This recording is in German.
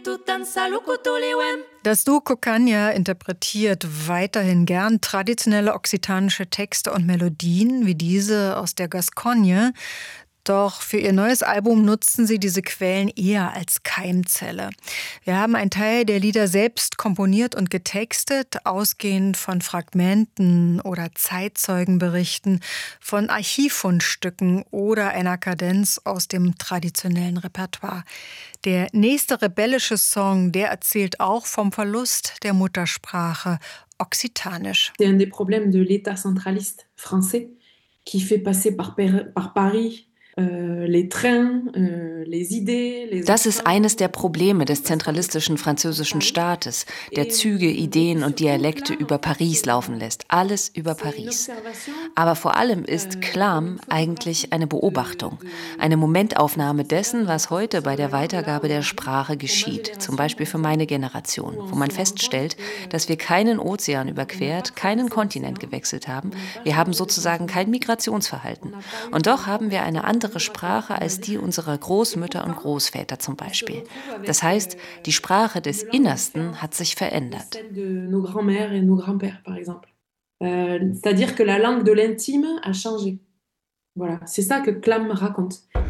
Das Duo Cocagne interpretiert weiterhin gern traditionelle okzitanische Texte und Melodien wie diese aus der Gascogne. Doch für ihr neues Album nutzen sie diese Quellen eher als Keimzelle. Wir haben einen Teil der Lieder selbst komponiert und getextet, ausgehend von Fragmenten oder Zeitzeugenberichten, von Archivfundstücken oder einer Kadenz aus dem traditionellen Repertoire. Der nächste rebellische Song, der erzählt auch vom Verlust der Muttersprache Okzitanisch. C'est un des problèmes de l'État centraliste français qui fait passer par Paris Das ist eines der Probleme des zentralistischen französischen Staates, der Züge, Ideen und Dialekte über Paris laufen lässt. Alles über Paris. Aber vor allem ist Clam eigentlich eine Beobachtung, eine Momentaufnahme dessen, was heute bei der Weitergabe der Sprache geschieht. Zum Beispiel für meine Generation, wo man feststellt, dass wir keinen Ozean überquert, keinen Kontinent gewechselt haben. Wir haben sozusagen kein Migrationsverhalten. Und doch haben wir eine andere Sprache als die unserer Großmütter und Großväter zum Beispiel. Das heißt, die Sprache des Innersten hat sich verändert. C'est-à-dire que la langue de l'intime a changé. Voilà, c'est ça que Clam raconte.